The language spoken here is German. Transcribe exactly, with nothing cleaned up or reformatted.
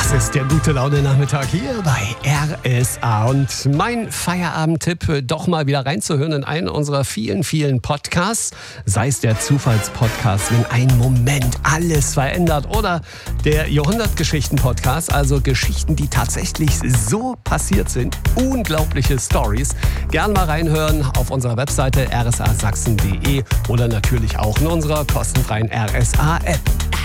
Das ist der Gute-Laune-Nachmittag hier bei R S A. Und mein Feierabend-Tipp, doch mal wieder reinzuhören in einen unserer vielen, vielen Podcasts. Sei es der Zufallspodcast, wenn ein Moment alles verändert. Oder der Jahrhundertgeschichten-Podcast, also Geschichten, die tatsächlich so passiert sind. Unglaubliche Stories. Gern mal reinhören auf unserer Webseite r s a sachsen punkt d e oder natürlich auch in unserer kostenfreien R S A-App.